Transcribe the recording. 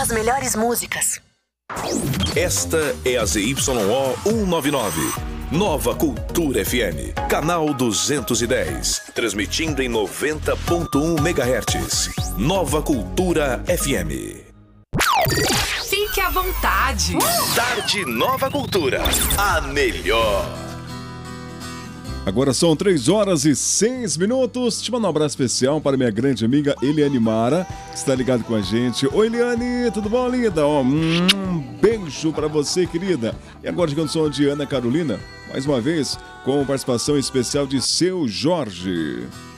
as melhores músicas. Esta é a ZYO 199. Nova Cultura FM, canal 210, transmitindo em 90.1 MHz. Nova Cultura FM. Fique à vontade. Tarde Nova Cultura, a melhor. Agora são 3h06. Te mando um abraço especial para minha grande amiga Eliane Mara, que está ligado com a gente. Oi, Eliane, tudo bom, linda? Um beijo para você, querida. E agora chegando o som de Ana Carolina, mais uma vez, com participação especial de Seu Jorge.